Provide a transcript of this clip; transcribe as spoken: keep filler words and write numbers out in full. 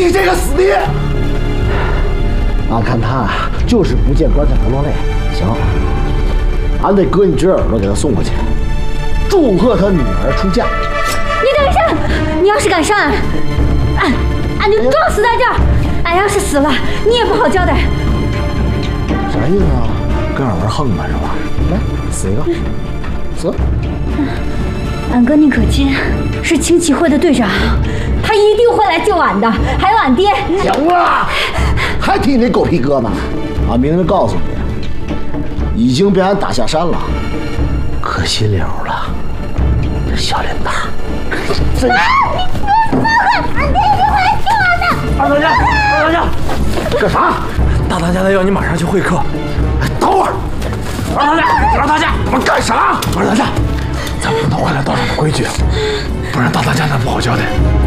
你这个死爹！俺看他就是不见棺材不落泪。行，俺得割你这耳朵给他送过去，祝贺他女儿出嫁。 你等一下，你要是敢伤俺，俺俺就撞死在这儿。俺要是死了，你也不好交代。 啥意思啊？跟俺玩横吧是吧？来，死一个，死。 俺哥宁可金是青旗会的队长，他一定会来救俺的，还有俺爹。 行了，还提你狗屁疙瘩？俺明着告诉你，已经被俺打下山了，可惜了了，这小脸蛋儿。真是！ 你别撒谎，俺爹一定会来救俺的。 二当家，二当家， 干啥？ 大当家的要你马上去会客。 等会儿， 二当家，二当家， 我干啥？ 二当家，咱不能坏了道上的规矩，不然大当家那不好交代。